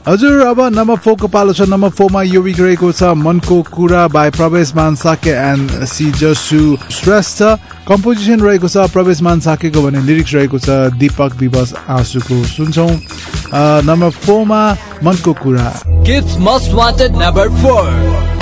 हजुर अब नम्बर 4 को पालो छ। नम्बर 4 मा यो विक रहेको छ मनको कुरा बाई प्रवेश मान साके एन्ड सिजसु श्रेष्ठ। कम्पोजिसन रहेको छ प्रवेश मान साकेको भने लिरिक्स रहेको छ दीपक विवश आँसुको। सुन्छौं नम्बर 4 मा मनको कुरा। Kids Most Wanted number 4.